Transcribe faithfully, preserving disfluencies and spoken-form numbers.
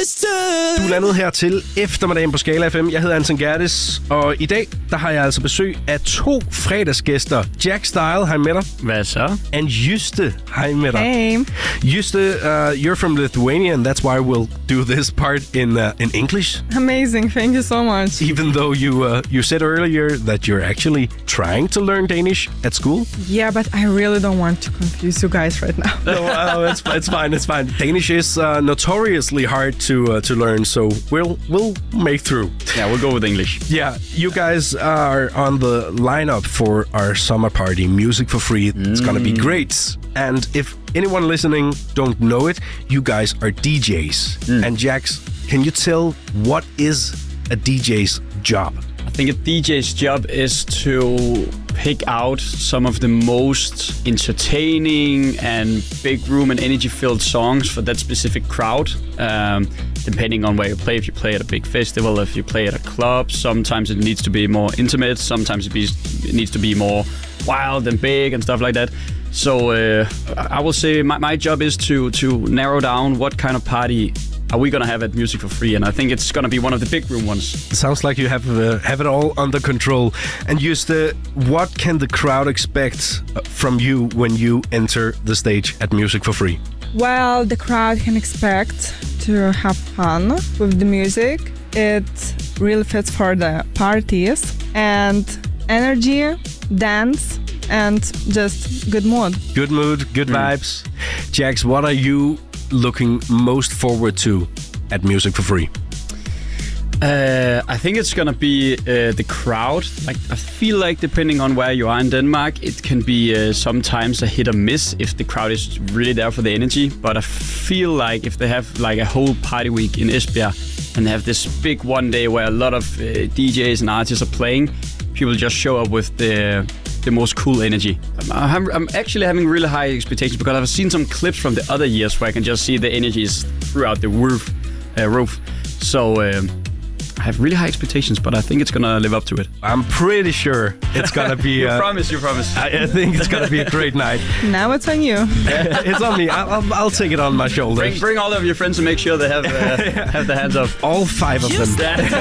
understood. Du er landet her til eftermiddagen på Skala F M. Jeg hedder Anton Gerdes, og i dag der har jeg altså besøg af to fredagsgæster. Jack Style, hej med dig. Hvad så? And Juste, hej med dig. Hey. Juste, uh, you're from Lithuania, and that's why we'll do this part in uh, in English. Amazing, thank you so much. Even though you uh, you said earlier that you're actually trying to learn Danish at school. Yeah, but I really don't want to confuse you guys right now. No, uh, it's it's fine. It's fine. Danish is uh, notoriously hard to uh, to learn, so we'll we'll make through. Yeah, we'll go with English. Yeah, you guys are on the lineup for our summer party, Music for Free. Mm. It's gonna be great. And if anyone listening don't know it, you guys are D Js. Mm. And Jax, can you tell what is a D J's job? I think a D J's job is to pick out some of the most entertaining and big room and energy-filled songs for that specific crowd, um, depending on where you play. If you play at a big festival, if you play at a club, sometimes it needs to be more intimate, sometimes it, be, it needs to be more wild and big and stuff like that. So uh, I will say my, my job is to to narrow down what kind of party are we gonna have at Music for Free, and I think it's gonna be one of the big room ones. It sounds like you have uh, have it all under control. And just uh, what can the crowd expect from you when you enter the stage at Music for Free? Well, the crowd can expect to have fun with the music. It really fits for the parties and energy, dance, and just good mood. Good mood, good mm. vibes. Jax, what are you looking most forward to at Music for Free? Uh, I think it's gonna be uh, the crowd. Like, I feel like depending on where you are in Denmark, it can be uh, sometimes a hit or miss if the crowd is really there for the energy. But I feel like if they have like a whole party week in Esbjerg and they have this big one day where a lot of uh, D Js and artists are playing, people just show up with the the most cool energy. I'm, I'm actually having really high expectations because I've seen some clips from the other years where I can just see the energy is throughout the roof. Uh, roof. So um, I have really high expectations, but I think it's gonna live up to it. I'm pretty sure it's gonna be. you uh, promise, you promise. I, I think it's gonna be a great night. Now it's on you. It's on me. I'll, I'll, I'll take it on my shoulders. Bring, bring all of your friends and make sure they have uh, have the hands up. All five of them.